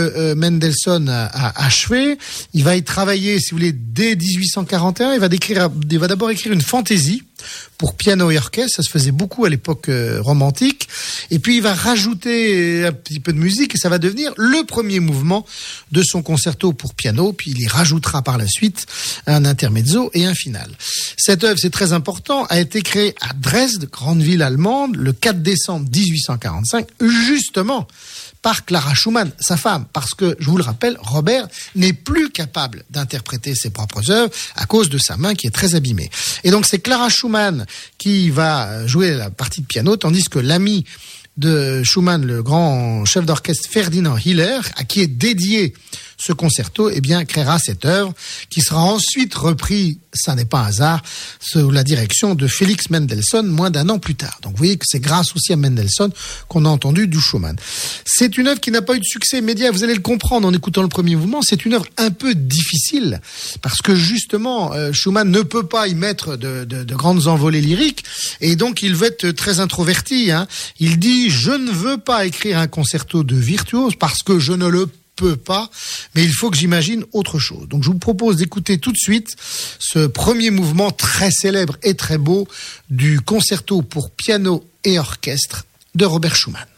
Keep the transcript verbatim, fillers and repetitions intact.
euh, Mendelssohn a, a achevé. Il va y travailler, si vous voulez, dès dix-huit cent quarante et un. Il va, décrire, il va d'abord écrire une fantaisie pour piano et orchestre. Ça se faisait beaucoup à l'époque euh, romantique. Et puis, il va rajouter un petit peu de musique et ça va devenir le premier mouvement de son concerto pour piano. Puis, il y rajoutera par la suite un intermezzo et un final. Cette œuvre, c'est très important, a été créée à Dresde, grande ville allemande, le quatre décembre dix-huit cent quarante-cinq, justement par Clara Schumann, sa femme, parce que, je vous le rappelle, Robert n'est plus capable d'interpréter ses propres œuvres à cause de sa main qui est très abîmée. Et donc, c'est Clara Schumann qui va jouer la partie de piano, tandis que l'ami de Schumann, le grand chef d'orchestre Ferdinand Hiller, à qui est dédié ce concerto, eh bien, créera cette œuvre qui sera ensuite repris, ça n'est pas un hasard, sous la direction de Félix Mendelssohn moins d'un an plus tard. Donc, vous voyez que c'est grâce aussi à Mendelssohn qu'on a entendu du Schumann. C'est une œuvre qui n'a pas eu de succès immédiat, vous allez le comprendre en écoutant le premier mouvement, c'est une œuvre un peu difficile, parce que justement, euh, Schumann ne peut pas y mettre de, de, de grandes envolées lyriques, et donc il veut être très introverti, hein. Il dit, je ne veux pas écrire un concerto de virtuose, parce que je ne le peux pas, mais il faut que j'imagine autre chose. Donc je vous propose d'écouter tout de suite ce premier mouvement très célèbre et très beau du concerto pour piano et orchestre de Robert Schumann.